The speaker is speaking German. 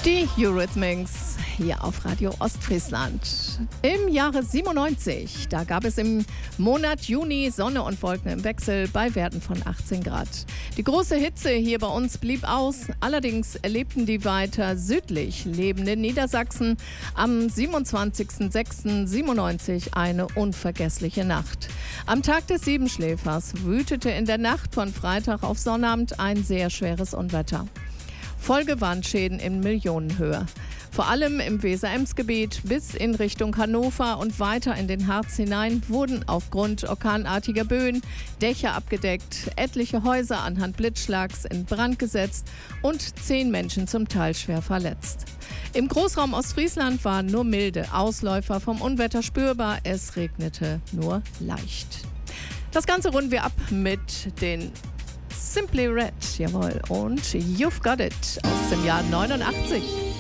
Die Eurythmics hier auf Radio Ostfriesland. Im Jahre 97, da gab es im Monat Juni Sonne und Wolken im Wechsel bei Werten von 18 Grad. Die große Hitze hier bei uns blieb aus. Allerdings erlebten die weiter südlich lebenden Niedersachsen am 27.06.97 eine unvergessliche Nacht. Am Tag des Siebenschläfers wütete in der Nacht von Freitag auf Sonnabend ein sehr schweres Unwetter. Folge waren Schäden in Millionenhöhe. Vor allem im Weser-Ems-Gebiet bis in Richtung Hannover und weiter in den Harz hinein wurden aufgrund orkanartiger Böen Dächer abgedeckt, etliche Häuser anhand Blitzschlags in Brand gesetzt und 10 Menschen zum Teil schwer verletzt. Im Großraum Ostfriesland waren nur milde Ausläufer vom Unwetter spürbar. Es regnete nur leicht. Das Ganze runden wir ab mit den Simply Red, jawohl, und You've Got It aus dem Jahr 89.